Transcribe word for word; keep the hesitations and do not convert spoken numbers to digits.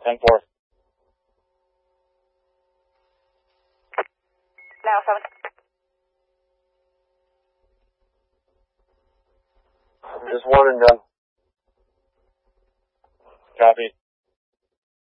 ten four. Now seven. Just one and done. Copy.